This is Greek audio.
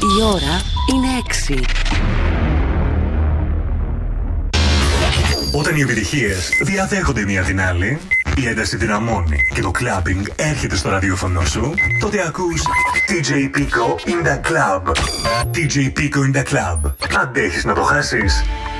Η ώρα είναι 6. Όταν οι επιτυχίες διαδέχονται μία την άλλη, η ένταση δυναμώνει και το clubbing έρχεται στο ραδιόφωνο σου, τότε ακούς DJ Pico in the club. DJ Pico in the club. Αντέχεις να το χάσεις?